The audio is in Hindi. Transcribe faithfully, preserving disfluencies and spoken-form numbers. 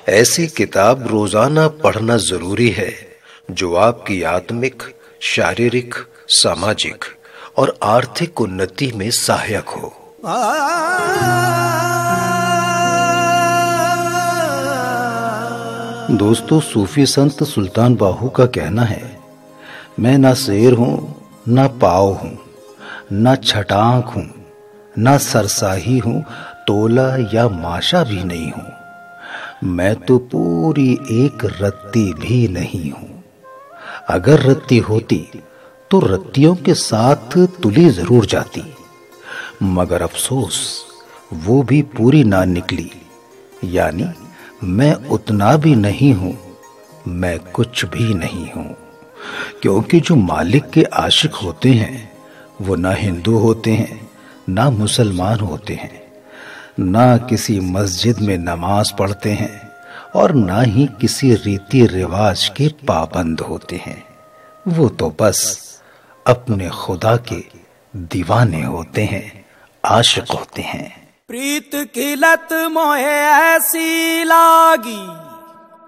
ऐसी किताब रोजाना पढ़ना जरूरी है जो आपकी आत्मिक, शारीरिक, सामाजिक और आर्थिक उन्नति में सहायक हो। दोस्तों, सूफी संत सुल्तान बाहू का कहना है, मैं ना शेर हूं, ना पाव हूं, ना छटाक हूं, ना सरसाही हूं, तोला या माशा भी नहीं हूं। मैं तो पूरी एक रत्ती भी नहीं हूं। अगर रत्ती होती तो रत्तियों के साथ तुली जरूर जाती, मगर अफसोस वो भी पूरी ना निकली। यानी मैं उतना भी नहीं हूं, मैं कुछ भी नहीं हूं। क्योंकि जो मालिक के आशिक होते हैं वो ना हिंदू होते हैं, ना मुसलमान होते हैं, ना किसी मस्जिद में नमाज पढ़ते हैं और ना ही किसी रीति रिवाज के पाबंद होते हैं। वो तो बस अपने खुदा के दीवाने होते हैं, आशिक होते हैं। प्रीत की लत मोहे ऐसी लागी